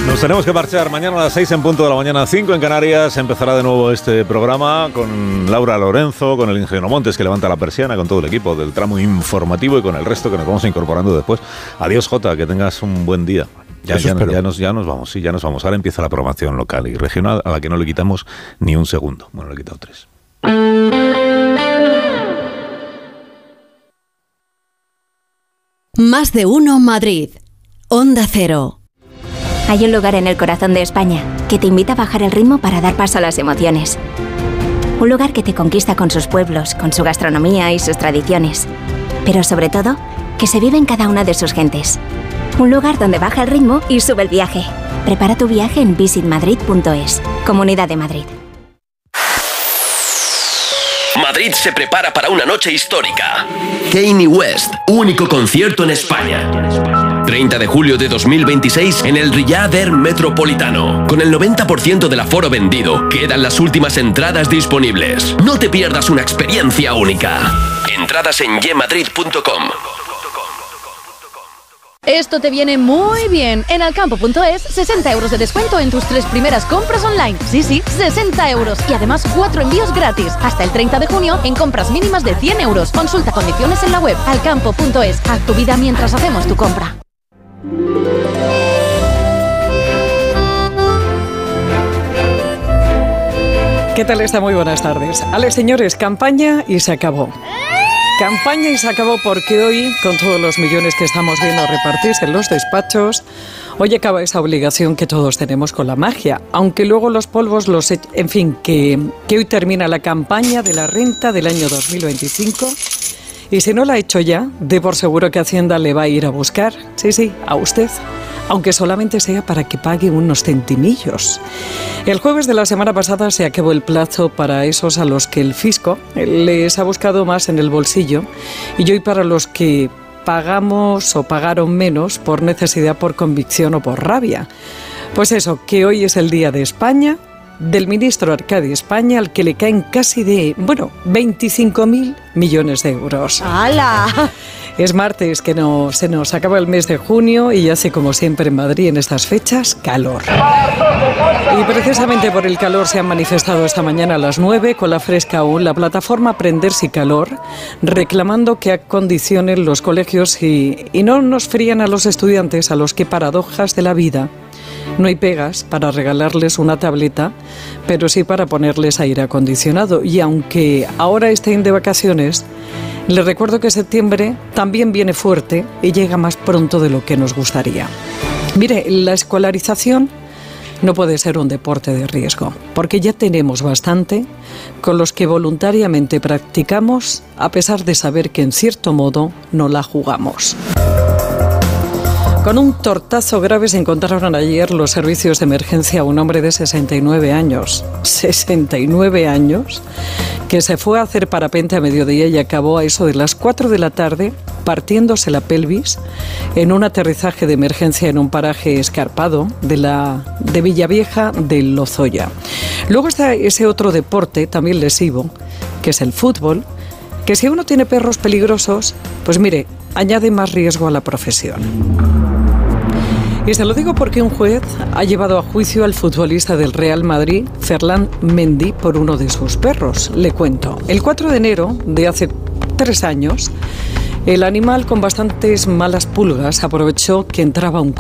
Nos tenemos que marchar. Mañana a las 6 en punto de la mañana, 5 en Canarias. Empezará de nuevo este programa con Laura Lorenzo, con el ingeniero Montes, que levanta la persiana, con todo el equipo del tramo informativo y con el resto que nos vamos incorporando después. Adiós, Jota, que tengas un buen día. Ya nos vamos, sí, ya nos vamos. Ahora empieza la programación local y regional, a la que no le quitamos ni un segundo. Bueno, le he quitado 3. Más de uno Madrid. Onda Cero. Hay un lugar en el corazón de España que te invita a bajar el ritmo para dar paso a las emociones. Un lugar que te conquista con sus pueblos, con su gastronomía y sus tradiciones. Pero sobre todo, que se vive en cada una de sus gentes. Un lugar donde baja el ritmo y sube el viaje. Prepara tu viaje en visitmadrid.es. Comunidad de Madrid. Madrid se prepara para una noche histórica. Kanye West, único concierto en España. 30 de julio de 2026 en el Riyadh Air Metropolitano. Con el 90% del aforo vendido, quedan las últimas entradas disponibles. No te pierdas una experiencia única. Entradas en yemadrid.com. Esto te viene muy bien. En Alcampo.es, 60 euros de descuento en tus 3 primeras compras online. Sí, 60 euros. Y además 4 envíos gratis. Hasta el 30 de junio en compras mínimas de 100 euros. Consulta condiciones en la web. Alcampo.es. Haz tu vida mientras hacemos tu compra. ¿Qué tal está? Muy buenas tardes. Ale, señores, campaña y se acabó. Campaña y se acabó porque hoy, con todos los millones que estamos viendo repartirse en los despachos, hoy acaba esa obligación que todos tenemos con la magia. Aunque luego los polvos en fin, que hoy termina la campaña de la renta del año 2025. Y si no la ha hecho ya, de por seguro que Hacienda le va a ir a buscar. Sí, a usted. Aunque solamente sea para que pague unos centimillos. El jueves de la semana pasada se acabó el plazo para esos a los que el fisco les ha buscado más en el bolsillo y hoy para los que pagamos o pagaron menos por necesidad, por convicción o por rabia. Pues eso, que hoy es el Día de España, del ministro Arcadi España, al que le caen casi 25.000 millones de euros. ¡Hala! Es martes, que se nos acaba el mes de junio y hace, como siempre en Madrid en estas fechas, calor. Y precisamente por el calor se han manifestado esta mañana a las 9 con la fresca aún la plataforma Prenderse y Calor, reclamando que acondicionen los colegios y no nos frían a los estudiantes a los que, paradojas de la vida, no hay pegas para regalarles una tableta, pero sí para ponerles aire acondicionado. Y aunque ahora estén de vacaciones, les recuerdo que septiembre también viene fuerte y llega más pronto de lo que nos gustaría. Mire, la escolarización no puede ser un deporte de riesgo, porque ya tenemos bastante con los que voluntariamente practicamos, a pesar de saber que en cierto modo no la jugamos. Con un tortazo grave se encontraron ayer los servicios de emergencia a un hombre de 69 años. 69 años, que se fue a hacer parapente a mediodía y acabó a eso de las 4 de la tarde partiéndose la pelvis en un aterrizaje de emergencia en un paraje escarpado de Villavieja del Lozoya. Luego está ese otro deporte también lesivo, que es el fútbol, que si uno tiene perros peligrosos, pues mire, añade más riesgo a la profesión. Y se lo digo porque un juez ha llevado a juicio al futbolista del Real Madrid, Ferland Mendy, por uno de sus perros. Le cuento. El 4 de enero de hace 3 años, el animal con bastantes malas pulgas aprovechó que entraba un